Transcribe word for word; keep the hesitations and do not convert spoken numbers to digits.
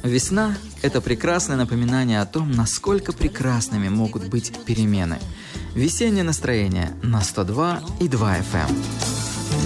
Весна – это прекрасное напоминание о том, насколько прекрасными могут быть перемены. Весеннее настроение на сто два и два эф эм.